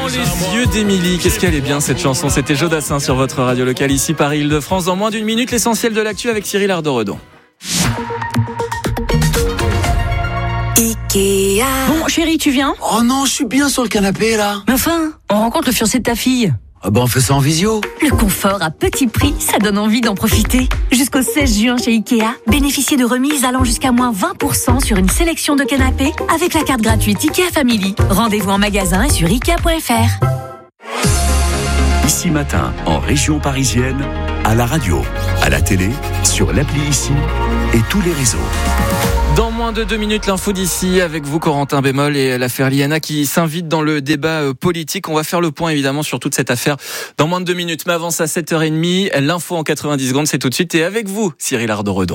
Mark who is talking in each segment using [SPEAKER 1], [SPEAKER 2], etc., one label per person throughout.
[SPEAKER 1] les yeux d'Émilie. Qu'est-ce qu'elle est bien cette chanson. C'était Jodassin sur votre radio locale ici Paris-Île-de-France. Dans moins d'une minute, l'essentiel de l'actu avec Cyril Ardo-Redon.
[SPEAKER 2] Ikea.
[SPEAKER 3] Bon, chérie, tu viens ?
[SPEAKER 4] Oh non, je suis bien sur le canapé là.
[SPEAKER 3] Mais enfin, on rencontre le fiancé de ta fille.
[SPEAKER 4] Ah ben on fait ça en visio.
[SPEAKER 3] Le confort à petit prix, ça donne envie d'en profiter. Jusqu'au 16 juin chez Ikea, bénéficiez de remises allant jusqu'à moins 20% sur une sélection de canapés avec la carte gratuite Ikea Family. Rendez-vous en magasin et sur Ikea.fr.
[SPEAKER 5] Ici Matin, en région parisienne, à la radio, à la télé, sur l'appli Ici et tous les réseaux.
[SPEAKER 1] Dans moins de 2 minutes, l'info d'ici avec vous, Corentin Bémol, et l'affaire Liana qui s'invite dans le débat politique. On va faire le point évidemment sur toute cette affaire dans moins de 2 minutes. Mais avant ça, 7h30, l'info en 90 secondes, c'est tout de suite. Et avec vous, Cyril Ardo-Redon.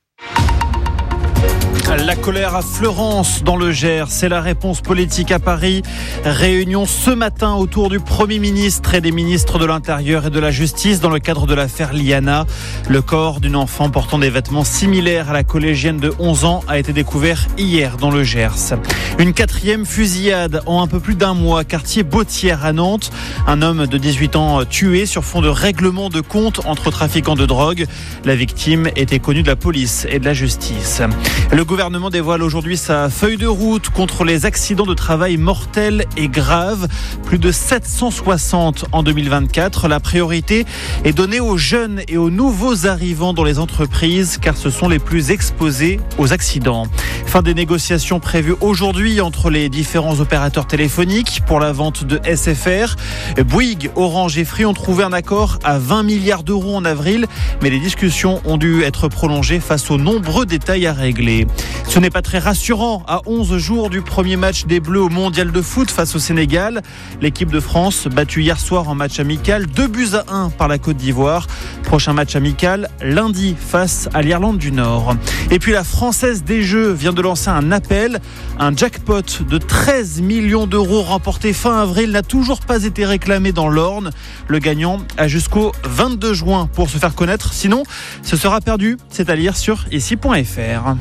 [SPEAKER 6] La colère à Fleurance dans le Gers, c'est la réponse politique à Paris. Réunion ce matin autour du Premier ministre et des ministres de l'Intérieur et de la Justice dans le cadre de l'affaire Liana. Le corps d'une enfant portant des vêtements similaires à la collégienne de 11 ans a été découvert hier dans le Gers. Une 4e fusillade en un peu plus d'un mois, quartier Bautière à Nantes. Un homme de 18 ans tué sur fond de règlement de compte entre trafiquants de drogue. La victime était connue de la police et de la justice. Le gouvernement dévoile aujourd'hui sa feuille de route contre les accidents de travail mortels et graves. Plus de 760 en 2024. La priorité est donnée aux jeunes et aux nouveaux arrivants dans les entreprises car ce sont les plus exposés aux accidents. Fin des négociations prévues aujourd'hui entre les différents opérateurs téléphoniques pour la vente de SFR. Bouygues, Orange et Free ont trouvé un accord à 20 milliards d'euros en avril, mais les discussions ont dû être prolongées face aux nombreux détails à régler. Ce n'est pas très rassurant à 11 jours du premier match des Bleus au Mondial de foot face au Sénégal. L'équipe de France battue hier soir en match amical 2-1 par la Côte d'Ivoire. Prochain match amical lundi face à l'Irlande du Nord. Et puis la Française des Jeux vient de lancer un appel. Un jackpot de 13 millions d'euros remporté fin avril n'a toujours pas été réclamé dans l'Orne. Le gagnant a jusqu'au 22 juin pour se faire connaître. Sinon, ce sera perdu. C'est à lire sur ici.fr.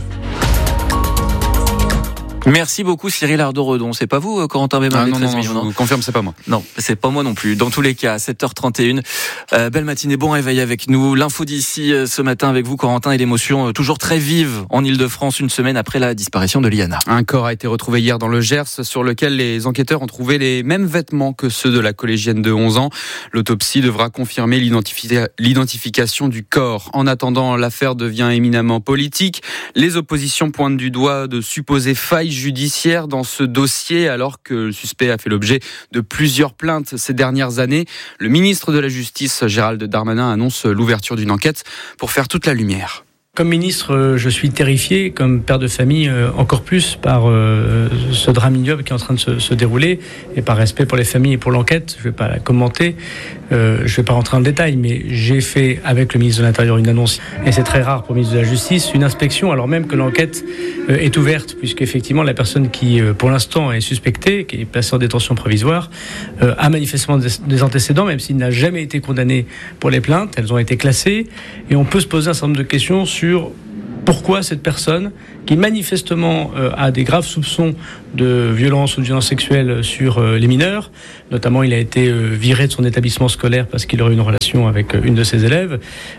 [SPEAKER 1] Merci beaucoup Cyril Ardo-Redon. C'est pas vous, Corentin Bémol?
[SPEAKER 7] Non, je vous confirme, c'est pas moi.
[SPEAKER 1] Non, c'est pas moi non plus. Dans tous les cas, 7h31. Belle matinée, bon réveil avec nous. L'info d'ici ce matin avec vous, Corentin, et l'émotion toujours très vive en Île-de-France, une semaine après la disparition de Liana.
[SPEAKER 7] Un corps a été retrouvé hier dans le Gers, sur lequel les enquêteurs ont trouvé les mêmes vêtements que ceux de la collégienne de 11 ans. L'autopsie devra confirmer l'identification du corps. En attendant, l'affaire devient éminemment politique. Les oppositions pointent du doigt de supposées failles judiciaire dans ce dossier alors que le suspect a fait l'objet de plusieurs plaintes ces dernières années. Le ministre de la Justice, Gérald Darmanin, annonce l'ouverture d'une enquête pour faire toute la lumière.
[SPEAKER 8] Comme ministre, je suis terrifié, comme père de famille encore plus par ce drame ignoble qui est en train de se dérouler, et par respect pour les familles et pour l'enquête, je ne vais pas la commenter, je ne vais pas rentrer en détail, mais j'ai fait avec le ministre de l'Intérieur une annonce, et c'est très rare pour le ministre de la Justice, une inspection alors même que l'enquête est ouverte, puisqu'effectivement la personne qui pour l'instant est suspectée, qui est placée en détention provisoire, a manifestement des antécédents, même s'il n'a jamais été condamné pour les plaintes, elles ont été classées, et on peut se poser un certain nombre de questions sur pourquoi cette personne, qui manifestement a des graves soupçons de violence ou de violence sexuelle sur les mineurs, notamment il a été viré de son établissement scolaire parce qu'il aurait eu une relation avec une de ses élèves,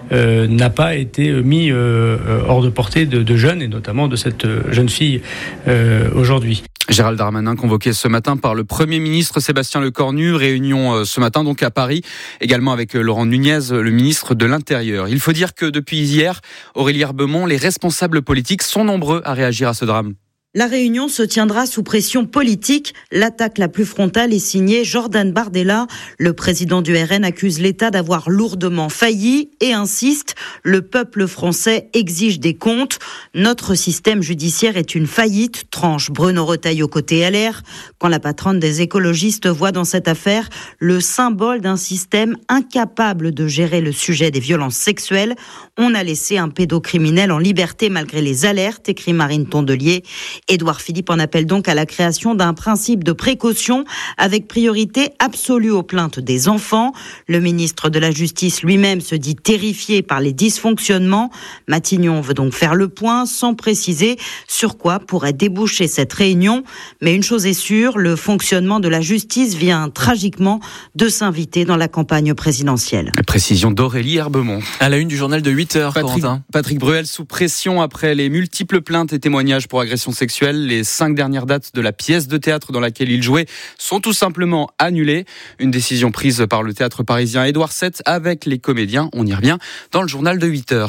[SPEAKER 8] n'a pas été mis hors de portée de jeunes, et notamment de cette jeune fille aujourd'hui.
[SPEAKER 7] Gérald Darmanin convoqué ce matin par le Premier ministre Sébastien Lecornu, réunion ce matin donc à Paris, également avec Laurent Nunez, le ministre de l'Intérieur. Il faut dire que depuis hier, Aurélie Herbemont, les responsables politiques sont nombreux à réagir à ce drame.
[SPEAKER 9] La réunion se tiendra sous pression politique. L'attaque la plus frontale est signée Jordan Bardella. Le président du RN accuse l'État d'avoir lourdement failli et insiste, le peuple français exige des comptes. Notre système judiciaire est une faillite, tranche Bruno Retailleau côté LR. Quand la patronne des écologistes voit dans cette affaire le symbole d'un système incapable de gérer le sujet des violences sexuelles, on a laissé un pédocriminel en liberté malgré les alertes, écrit Marine Tondelier. Édouard Philippe en appelle donc à la création d'un principe de précaution avec priorité absolue aux plaintes des enfants. Le ministre de la Justice lui-même se dit terrifié par les dysfonctionnements. Matignon veut donc faire le point sans préciser sur quoi pourrait déboucher cette réunion. Mais une chose est sûre, le fonctionnement de la justice vient tragiquement de s'inviter dans la campagne présidentielle.
[SPEAKER 7] La précision d'Aurélie Herbemont.
[SPEAKER 1] À la une du journal de 8h,
[SPEAKER 7] Patrick Bruel sous pression après les multiples plaintes et témoignages pour agression sexuelle. Les 5 dernières dates de la pièce de théâtre dans laquelle il jouait sont tout simplement annulées. Une décision prise par le théâtre parisien Édouard VII avec les comédiens. On y revient dans le journal de 8h.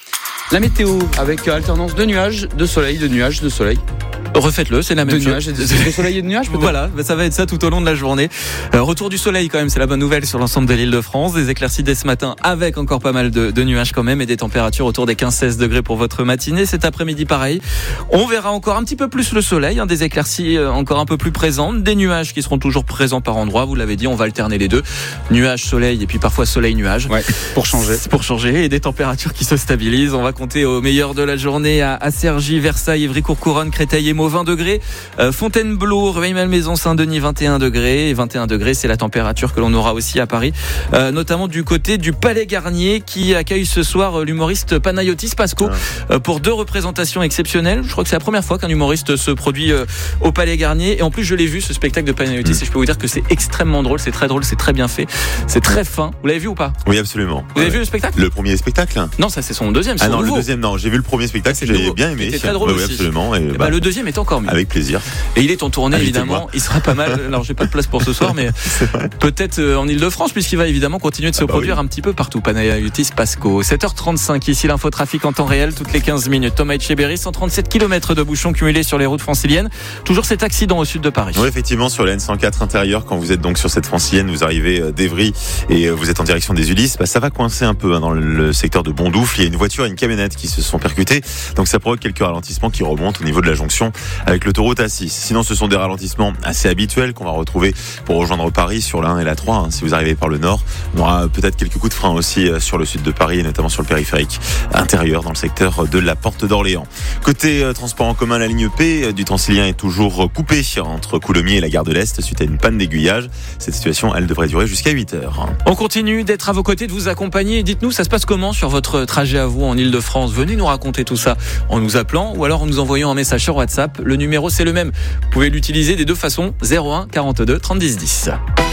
[SPEAKER 7] La météo avec alternance de nuages, de soleil, de nuages, de soleil.
[SPEAKER 1] Refaites-le, c'est la même chose.
[SPEAKER 7] De soleil et de nuages, peut-être.
[SPEAKER 1] Voilà, ça va être ça tout au long de la journée. Retour du soleil quand même, c'est la bonne nouvelle sur l'ensemble de l'Île-de-France. Des éclaircies dès ce matin avec encore pas mal de nuages quand même et des températures autour des 15-16 degrés pour votre matinée. Cet après-midi pareil. On verra encore un petit peu plus le soleil, des éclaircies encore un peu plus présentes, des nuages qui seront toujours présents par endroits. Vous l'avez dit, on va alterner les deux. Nuages, soleil et puis parfois soleil-nuage.
[SPEAKER 7] Ouais, pour changer.
[SPEAKER 1] Pour changer et des températures qui se stabilisent. On va compter au meilleur de la journée à Cergy, Versailles, Évry-Courcouronnes, Créteil et Meaux, 20 degrés. Fontainebleau, Rueil-Malmaison, Saint-Denis, 21 degrés. Et 21 degrés, c'est la température que l'on aura aussi à Paris, notamment du côté du Palais Garnier qui accueille ce soir l'humoriste Panayotis Pasco pour 2 représentations exceptionnelles. Je crois que c'est la première fois qu'un humoriste se produit au Palais Garnier. Et en plus, je l'ai vu, ce spectacle de Panayotis, et je peux vous dire que c'est extrêmement drôle, c'est très bien fait, c'est très fin. Vous l'avez vu ou pas ?
[SPEAKER 2] Oui, absolument.
[SPEAKER 1] Vous avez vu le spectacle ?
[SPEAKER 2] Le premier spectacle ?
[SPEAKER 1] Non, ça c'est son deuxième.
[SPEAKER 2] Non, le deuxième, non. J'ai vu le premier spectacle, j'ai bien aimé.
[SPEAKER 1] C'était très drôle aussi.
[SPEAKER 2] Absolument. Et
[SPEAKER 1] le deuxième est encore mieux.
[SPEAKER 2] Avec plaisir.
[SPEAKER 1] Et il est en tournée, évidemment. Il sera pas mal. Alors, j'ai pas de place pour ce soir, mais peut-être en Ile-de-France, puisqu'il va évidemment continuer de se produire un petit peu partout. Panayotis Pasco. 7h35, ici l'infotrafic en temps réel, toutes les 15 minutes. Thomas Etcheberry, 137 km de bouchons cumulés sur les routes franciliennes. Toujours cet accident au sud de Paris.
[SPEAKER 2] Oui, effectivement, sur la N104 intérieure, quand vous êtes donc sur cette francilienne, vous arrivez d'Evry et vous êtes en direction des Ulysses, ça va coincer un peu dans le secteur de Bondoufle. Il y a une voiture et une camionnette qui se sont percutées. Donc ça provoque quelques ralentissements qui remontent au niveau de la jonction avec l'autoroute A6. Sinon, ce sont des ralentissements assez habituels qu'on va retrouver pour rejoindre Paris sur la 1 et la 3. Si vous arrivez par le nord, on aura peut-être quelques coups de frein aussi sur le sud de Paris et notamment sur le périphérique intérieur dans le secteur de la Porte d'Orléans. Côté transport en commun, la ligne P du Transilien est toujours coupée entre Coulommiers et la gare de l'Est suite à une panne d'aiguillage. Cette situation, elle devrait durer jusqu'à 8h.
[SPEAKER 1] On continue d'être à vos côtés, de vous accompagner. Dites-nous, ça se passe comment sur votre trajet à vous en Ile-de-France ? Venez nous raconter tout ça en nous appelant ou alors en nous envoyant un message sur WhatsApp. Le numéro, c'est le même. Vous pouvez l'utiliser des deux façons, 01 42 30 10 10.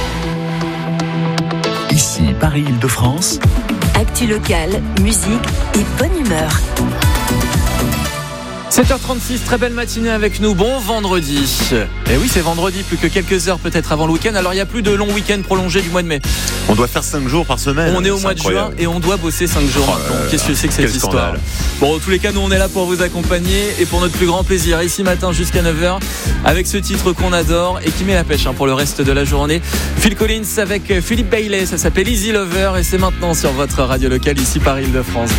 [SPEAKER 5] Ici, Paris-Île-de-France.
[SPEAKER 3] Actu locale, musique et bonne humeur.
[SPEAKER 1] 7h36, très belle matinée avec nous, bon vendredi. Et oui, c'est vendredi, plus que quelques heures peut-être avant le week-end. Alors il n'y a plus de long week-end prolongé du mois de mai.
[SPEAKER 2] On doit faire 5 jours par semaine.
[SPEAKER 1] On est au mois de juin et on doit bosser 5 jours maintenant. Qu'est-ce que c'est que cette histoire ? Bon, en tous les cas, nous on est là pour vous accompagner et pour notre plus grand plaisir, ici matin jusqu'à 9h, avec ce titre qu'on adore et qui met la pêche pour le reste de la journée. Phil Collins avec Philippe Bailey, ça s'appelle Easy Lover et c'est maintenant sur votre radio locale ici Paris-Île-de-France.